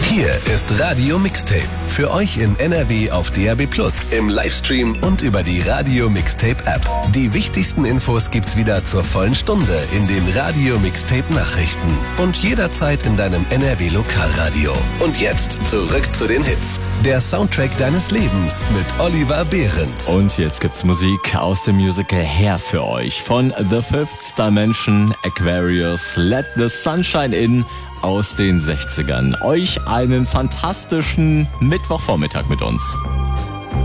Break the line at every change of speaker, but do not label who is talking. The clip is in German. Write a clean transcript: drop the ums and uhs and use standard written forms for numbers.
Hier ist Radio Mixtape. Für euch in NRW auf DAB+, im Livestream und über die Radio Mixtape App. Die wichtigsten Infos gibt's wieder zur vollen Stunde in den Radio Mixtape Nachrichten. Und jederzeit in deinem NRW Lokalradio. Und jetzt zurück zu den Hits. Der Soundtrack deines Lebens mit Oliver Behrendt.
Und jetzt gibt's Musik aus dem Musical Hair für euch. Von The Fifth Dimension, Aquarius, Let the Sunshine In aus den 60ern. Euch einen fantastischen Mittwochvormittag mit uns.